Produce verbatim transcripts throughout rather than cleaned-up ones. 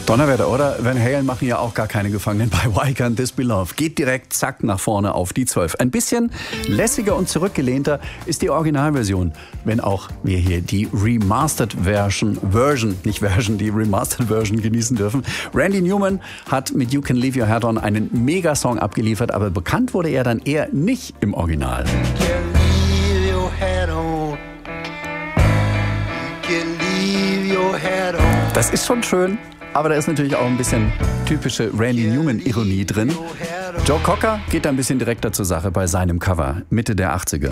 Donnerwetter, oder? Van Halen machen ja auch gar keine Gefangenen bei Why Can't This Be Love. Geht direkt, zack, nach vorne auf die zwölf. Ein bisschen lässiger und zurückgelehnter ist die Originalversion, wenn auch wir hier die Remastered Version, Version, nicht Version, die Remastered Version genießen dürfen. Randy Newman hat mit You Can Leave Your Head On einen Megasong abgeliefert, aber bekannt wurde er dann eher nicht im Original. Das ist schon schön, aber da ist natürlich auch ein bisschen typische Randy Newman-Ironie drin. Joe Cocker geht da ein bisschen direkter zur Sache bei seinem Cover, Mitte der achtziger.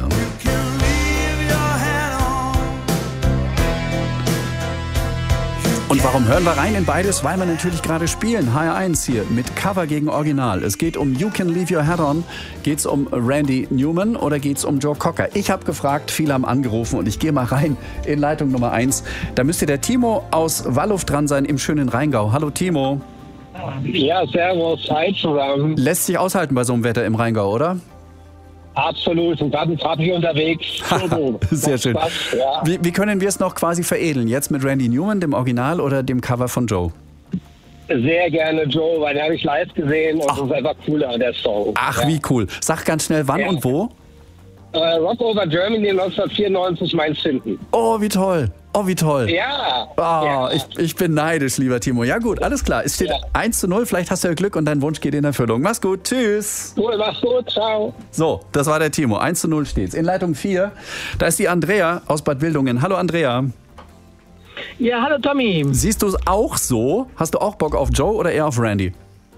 Und warum hören wir rein in beides? Weil wir natürlich gerade spielen. H R eins hier mit Cover gegen Original. Es geht um You Can Leave Your Head On. Geht es um Randy Newman oder geht es um Joe Cocker? Ich habe gefragt, viele haben angerufen und ich gehe mal rein in Leitung Nummer eins. Da müsste der Timo aus Walluff dran sein im schönen Rheingau. Hallo Timo. Ja, servus, hi zusammen. Lässt sich aushalten bei so einem Wetter im Rheingau, oder? Absolut, und gerade ein hier unterwegs. Sehr schön. Spaß, ja. Wie, wie können wir es noch quasi veredeln? Jetzt mit Randy Newman, dem Original oder dem Cover von Joe? Sehr gerne Joe, weil den habe ich live gesehen und es ist einfach cooler, der Song. Ach, ja. Wie cool. Sag ganz schnell, wann Ja. und wo? Äh, Rock Over Germany neunzehnhundertvierundneunzig, Mainz-Finden. Oh, wie toll. Oh, wie toll. Ja. Oh, ja. ich, ich bin neidisch, lieber Timo. Ja gut, alles klar. Es steht Ja. eins zu null. Vielleicht hast du ja Glück und dein Wunsch geht in Erfüllung. Mach's gut. Tschüss. Cool, mach's gut, ciao. So, das war der Timo. eins zu null steht's. In Leitung vier, da ist die Andrea aus Bad Wildungen. Hallo Andrea. Ja, hallo Tommy. Siehst du es auch so? Hast du auch Bock auf Joe oder eher auf Randy?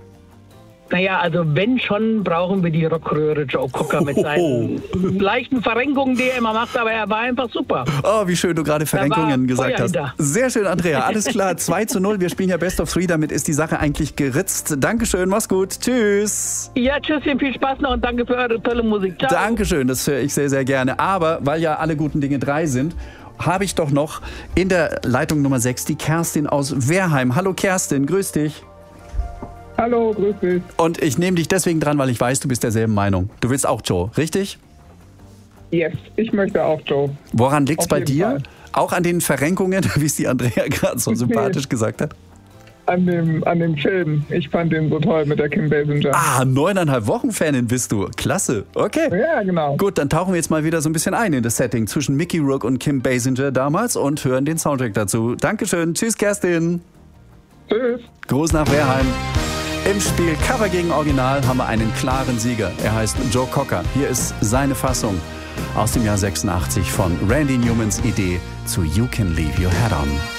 Naja, also wenn schon, brauchen wir die Rockröhre Joe Cocker mit seinen leichten Verrenkungen, die er immer macht, aber er war einfach super. Oh, wie schön du gerade Verrenkungen war gesagt Feuer hast. hinter. Sehr schön, Andrea. Alles klar, zwei zu null. Wir spielen ja Best of Three, damit ist die Sache eigentlich geritzt. Dankeschön, mach's gut. Tschüss. Ja, tschüsschen, viel Spaß noch und danke für eure tolle Musik. Ciao. Dankeschön, das höre ich sehr, sehr gerne. Aber weil ja alle guten Dinge drei sind, habe ich doch noch in der Leitung Nummer sechs die Kerstin aus Wehrheim. Hallo Kerstin, grüß dich. Hallo, grüß dich. Und ich nehme dich deswegen dran, weil ich weiß, du bist derselben Meinung. Du willst auch Joe, richtig? Yes, ich möchte auch Joe. Woran liegt's Auf bei jeden dir? Fall. Auch an den Verrenkungen, wie es die Andrea gerade so sympathisch gesagt hat? An dem, an dem Film. Ich fand den so toll mit der Kim Basinger. Ah, neuneinhalb Wochen Fanin bist du. Klasse. Okay. Ja, genau. Gut, dann tauchen wir jetzt mal wieder so ein bisschen ein in das Setting zwischen Mickey Rourke und Kim Basinger damals und hören den Soundtrack dazu. Dankeschön. Tschüss, Kerstin. Tschüss. Gruß nach Wehrheim. Im Spiel Cover gegen Original haben wir einen klaren Sieger. Er heißt Joe Cocker. Hier ist seine Fassung aus dem Jahr sechsundachtzig von Randy Newmans Idee zu You Can Leave Your Head On.